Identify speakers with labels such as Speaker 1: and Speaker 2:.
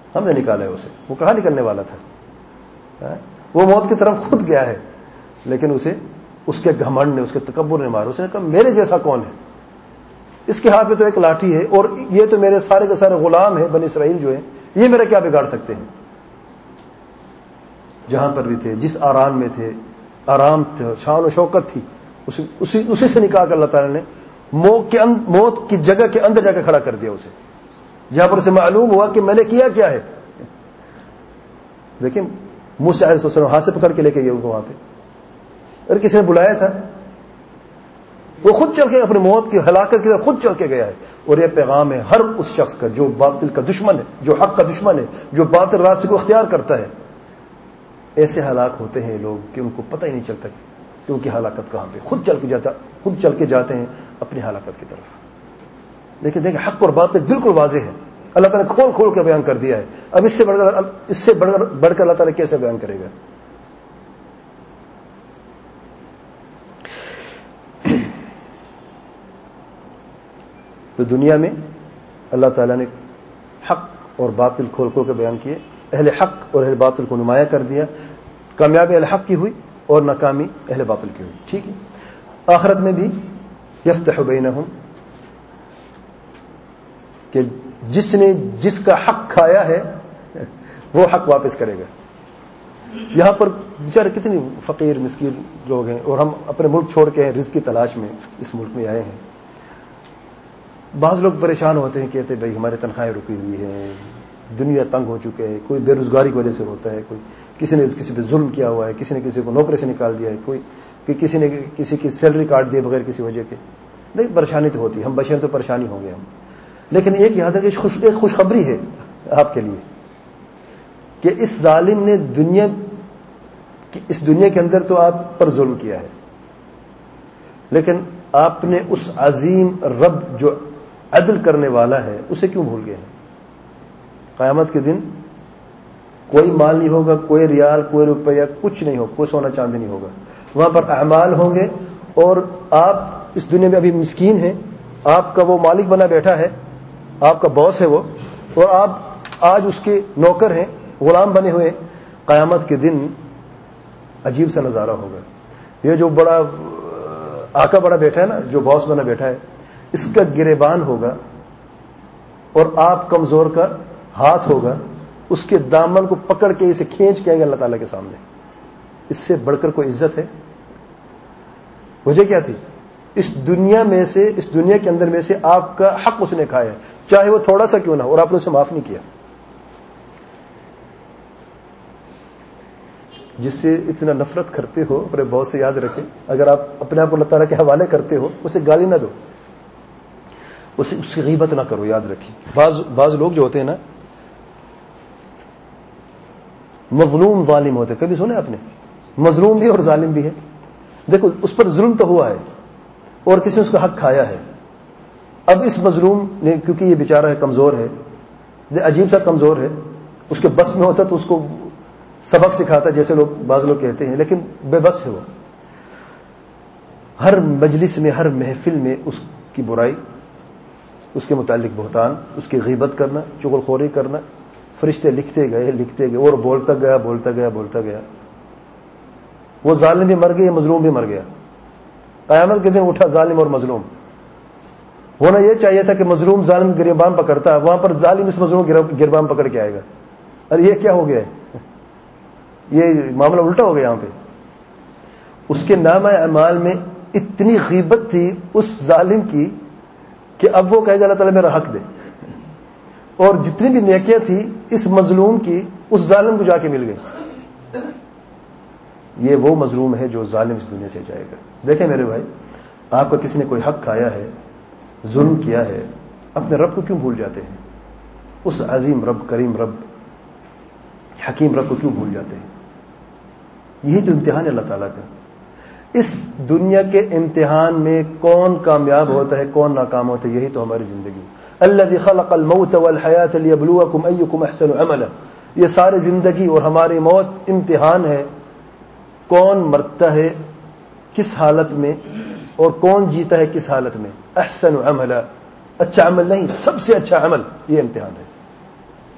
Speaker 1: ہم نے نکالا ہے اسے. وہ کہاں نکلنے والا تھا؟ وہ موت کی طرف خود گیا ہے، لیکن اسے اس کے گھمنڈ نے، اس کے تکبر نے مارا. اس نے کہا میرے جیسا کون ہے؟ اس کے ہاتھ میں تو ایک لاٹھی ہے، اور یہ تو میرے سارے کے سارے غلام ہیں، بنی اسرائیل جو ہیں، یہ میرا کیا بگاڑ سکتے ہیں؟ جہاں پر بھی تھے، جس آرام میں تھے، آرام تھا، شان و شوکت تھی، اسی سے نکال کر اللہ تعالیٰ نے موت کی جگہ کے اندر جا کے کھڑا کر دیا اسے، جہاں پر اسے معلوم ہوا کہ میں نے کیا ہے. دیکھیں موسیٰ علیہ السلام ہاتھ سے پکڑ کے لے کے گئے ان کو وہاں پہ، اور کسی نے بلایا تھا، وہ خود چل کے اپنی موت کی ہلاکت کی طرف خود چل کے گیا ہے. اور یہ پیغام ہے ہر اس شخص کا جو باطل کا دشمن ہے، جو حق کا دشمن ہے، جو باطل راستے کو اختیار کرتا ہے. ایسے ہلاک ہوتے ہیں لوگ کہ ان کو پتہ ہی نہیں چلتا کہ ان کی ہلاکت کہاں پہ، خود چل کے جاتے ہیں اپنی ہلاکت کی طرف. لیکن دیکھیں حق اور باطل بالکل واضح ہے، اللہ تعالیٰ نے کھول کے بیان کر دیا ہے. اب اس سے بڑھ کر اللہ تعالیٰ کیسے بیان کرے گا؟ تو دنیا میں اللہ تعالیٰ نے حق اور باطل کھول کے بیان کیے، اہل حق اور اہل باطل کو نمایاں کر دیا. کامیابی اہل حق کی ہوئی اور ناکامی اہل باطل کی ہوئی. ٹھیک ہے، آخرت میں بھی یفتح بینہم، کہ جس نے جس کا حق کھایا ہے وہ حق واپس کرے گا. یہاں پر بیچارے کتنی فقیر مسکین لوگ ہیں، اور ہم اپنے ملک چھوڑ کے رزق کی تلاش میں اس ملک میں آئے ہیں. بعض لوگ پریشان ہوتے ہیں، کہتے ہیں بھائی ہماری تنخواہیں رکی ہوئی ہیں، دنیا تنگ ہو چکے ہیں، کوئی بے روزگاری کی وجہ سے ہوتا ہے، کوئی کسی نے کسی پہ ظلم کیا ہوا ہے، کسی نے کسی کو نوکری سے نکال دیا ہے، کوئی کسی نے کسی کی سیلری کاٹ دی بغیر کسی وجہ کے. دیکھ پریشانی تو ہوتی ہے، ہم بشر تو پریشانی ہوں گے ہم. لیکن ایک یاد ہے کہ ایک خوشخبری ہے آپ کے لیے کہ اس ظالم نے اس دنیا کے اندر تو آپ پر ظلم کیا ہے، لیکن آپ نے اس عظیم رب جو عدل کرنے والا ہے اسے کیوں بھول گئے ہیں؟ قیامت کے دن کوئی مال نہیں ہوگا، کوئی ریال، کوئی روپیہ، کچھ نہیں ہوگا، کوئی سونا چاندی نہیں ہوگا. وہاں پر اعمال ہوں گے، اور آپ اس دنیا میں ابھی مسکین ہیں، آپ کا وہ مالک بنا بیٹھا ہے، آپ کا باس ہے وہ، اور آپ آج اس کے نوکر ہیں، غلام بنے ہوئے. قیامت کے دن عجیب سا نظارہ ہوگا. یہ جو بڑا آقا بڑا بیٹھا ہے نا، جو باس بنا بیٹھا ہے، اس کا گریبان ہوگا، اور آپ کمزور کا ہاتھ ہوگا، اس کے دامن کو پکڑ کے اسے کھینچ کے آئے گا اللہ تعالیٰ کے سامنے. اس سے بڑھ کر کوئی عزت ہے؟ وجہ کیا تھی؟ اس دنیا کے اندر میں سے آپ کا حق اس نے کھایا، چاہے وہ تھوڑا سا کیوں نہ ہو، اور آپ نے اسے معاف نہیں کیا. جس سے اتنا نفرت کرتے ہو اپنے بہت سے یاد رکھیں، اگر آپ اپنے آپ کو اللہ تعالیٰ کے حوالے کرتے ہو، اسے گالی نہ دو، اس کی غیبت نہ کرو. یاد رکھیں بعض لوگ جو ہوتے ہیں نا، مظلوم ظالم ہوتے، کبھی سنے آپ نے؟ مظلوم بھی اور ظالم بھی ہے. دیکھو اس پر ظلم تو ہوا ہے اور کسی نے اس کا حق کھایا ہے. اب اس مظلوم نے، کیونکہ یہ بیچارہ ہے، کمزور ہے، عجیب سا کمزور ہے، اس کے بس میں ہوتا تو اس کو سبق سکھاتا، جیسے بعض لوگ کہتے ہیں، لیکن بے بس ہے وہ. ہر مجلس میں، ہر محفل میں اس کی برائی، اس کے متعلق بہتان، اس کی غیبت کرنا، چغل خوری کرنا. فرشتے لکھتے گئے اور بولتا گیا. وہ ظالم بھی مر گیا، مظلوم بھی مر گیا. قیامت کے دن اٹھا ظالم اور مظلوم. ہونا یہ چاہیے تھا کہ مظلوم ظالم گریبان پکڑتا، وہاں پر ظالم اس مظلوم گریبان پکڑ کے آئے گا. ارے یہ کیا ہو گیا ہے؟ یہ معاملہ الٹا ہو گیا. یہاں پہ اس کے نامہ اعمال میں اتنی غیبت تھی اس ظالم کی کہ اب وہ کہے گا اللہ تعالیٰ میرا حق دے. اور جتنی بھی نیکیاں تھی اس مظلوم کی، اس ظالم کو جا کے مل گئی. یہ وہ مظلوم ہے جو ظالم اس دنیا سے جائے گا. دیکھیں میرے بھائی، آپ کا کسی نے کوئی حق کھایا ہے، ظلم کیا ہے، اپنے رب کو کیوں بھول جاتے ہیں؟ اس عظیم رب، کریم رب، حکیم رب کو کیوں بھول جاتے ہیں؟ یہی تو امتحان ہے اللہ تعالیٰ کا. اس دنیا کے امتحان میں کون کامیاب ہوتا ہے، کون ناکام ہوتا ہے، یہی تو ہماری زندگی. الذی خلق الموت والحیات لیبلوکم ایکم احسن عملا. یہ سارے زندگی اور ہماری موت امتحان ہے. کون مرتا ہے کس حالت میں، اور کون جیتا ہے کس حالت میں. احسن عملا، اچھا عمل نہیں، سب سے اچھا عمل، یہ امتحان ہے.